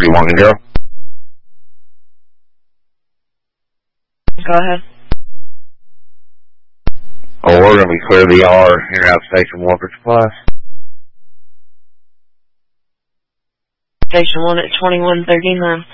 you want to go? Go ahead. Oh, we're going to be clear the R here out Station 1 for supplies. Station 1 at 2139.